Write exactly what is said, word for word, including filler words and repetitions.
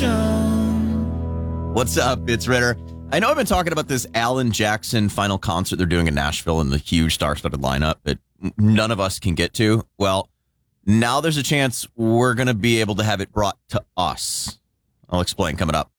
What's up? It's Ritter. I know I've been talking about this Alan Jackson final concert they're doing in Nashville and the huge star-studded lineup that none of us can get to. Well, now there's a chance we're going to be able to have it brought to us. I'll explain coming up.